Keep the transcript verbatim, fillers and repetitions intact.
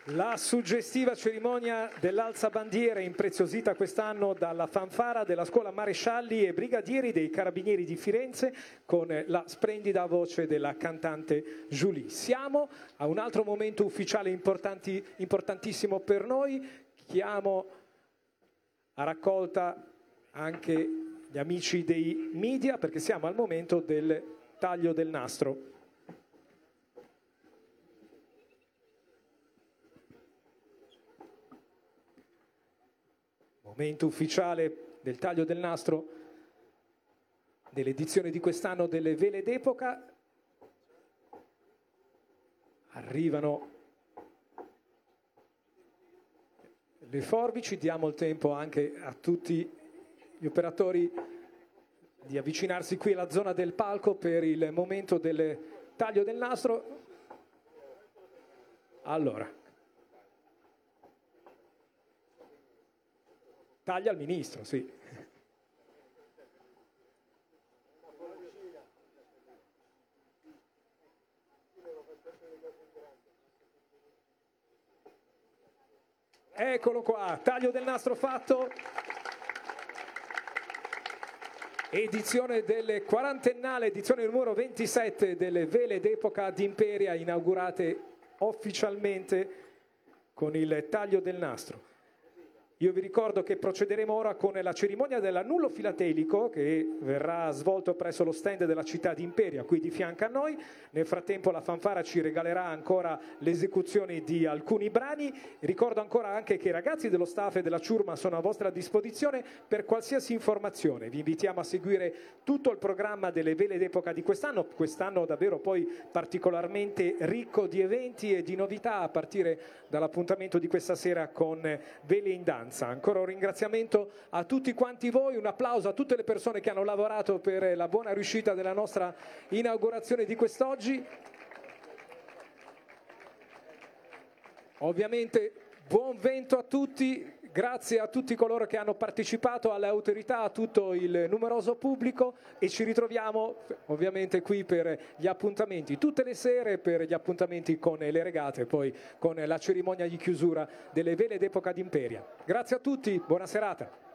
La suggestiva cerimonia dell'alzabandiera impreziosita quest'anno dalla fanfara della scuola marescialli e brigadieri dei carabinieri di Firenze con la splendida voce della cantante Julie. Siamo a un altro momento ufficiale importanti, importantissimo per noi. Chiamo a raccolta anche gli amici dei media perché siamo al momento del taglio del nastro. Momento ufficiale del taglio del nastro dell'edizione di quest'anno delle vele d'epoca. Arrivano le forbici, diamo il tempo anche a tutti gli operatori di avvicinarsi qui alla zona del palco per il momento del taglio del nastro. Allora, taglia il ministro, sì. Eccolo qua, taglio del nastro fatto. Edizione del quarantennale, edizione numero ventisette delle vele d'epoca d'Imperia, inaugurate ufficialmente con il taglio del nastro. Io vi ricordo che procederemo ora con la cerimonia dell'annullo filatelico che verrà svolto presso lo stand della città di Imperia, qui di fianco a noi. Nel frattempo la fanfara ci regalerà ancora l'esecuzione di alcuni brani. Ricordo ancora anche che i ragazzi dello staff e della ciurma sono a vostra disposizione per qualsiasi informazione. Vi invitiamo a seguire tutto il programma delle vele d'epoca di quest'anno, quest'anno davvero poi particolarmente ricco di eventi e di novità a partire dall'appuntamento di questa sera con Vele in Danza. Ancora un ringraziamento a tutti quanti voi, un applauso a tutte le persone che hanno lavorato per la buona riuscita della nostra inaugurazione di quest'oggi. Ovviamente buon vento a tutti, grazie a tutti coloro che hanno partecipato, alle autorità, a tutto il numeroso pubblico e ci ritroviamo ovviamente qui per gli appuntamenti tutte le sere, per gli appuntamenti con le regate e poi con la cerimonia di chiusura delle vele d'epoca d'Imperia. Grazie a tutti, buona serata.